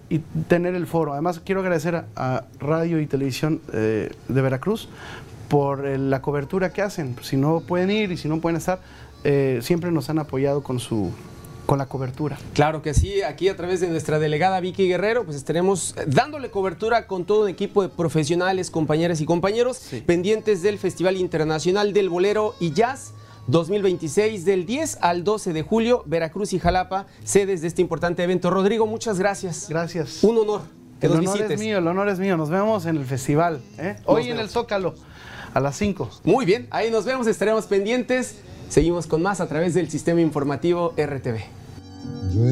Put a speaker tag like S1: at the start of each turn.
S1: y tener el foro. Además, quiero agradecer a Radio y Televisión de Veracruz por la cobertura que hacen. Si no pueden ir y si no pueden estar, siempre nos han apoyado con la cobertura.
S2: Claro que sí, aquí a través de nuestra delegada Vicky Guerrero, pues estaremos dándole cobertura con todo un equipo de profesionales, compañeras y compañeros, pendientes del Festival Internacional del Bolero y Jazz 2026, del 10 al 12 de julio, Veracruz y Jalapa, sedes de este importante evento. Rodrigo, muchas gracias.
S1: Gracias.
S2: Un honor que nos visites.
S1: El honor es mío. Nos vemos en el festival, hoy en el Zócalo, a las 5.
S2: Muy bien, ahí nos vemos, estaremos pendientes. Seguimos con más a través del Sistema Informativo RTV.